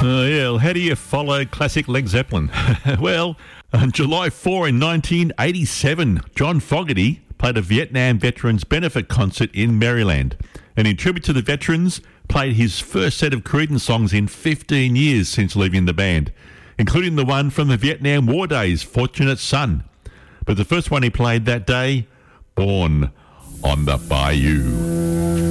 Yeah, well, how do you follow classic Led Zeppelin? Well, on July 4 in 1987, John Fogerty played a Vietnam Veterans Benefit concert in Maryland, and in tribute to the veterans, played his first set of Creedence songs in 15 years since leaving the band, including the one from the Vietnam War days, Fortunate Son. But the first one he played that day, Born on the Bayou.